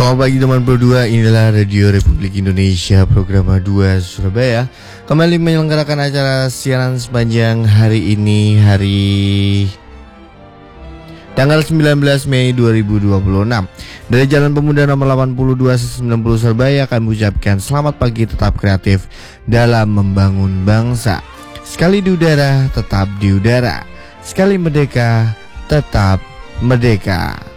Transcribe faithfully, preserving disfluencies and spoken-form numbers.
Selamat pagi teman berdua, inilah Radio Republik Indonesia program dua Surabaya kembali menyelenggarakan acara siaran sepanjang hari ini, hari tanggal sembilan belas Mei dua ribu dua puluh enam. Dari Jalan Pemuda nomor delapan puluh dua sembilan puluh Surabaya kami ucapkan selamat pagi, tetap kreatif dalam membangun bangsa. Sekali di udara, tetap di udara. Sekali merdeka, tetap merdeka.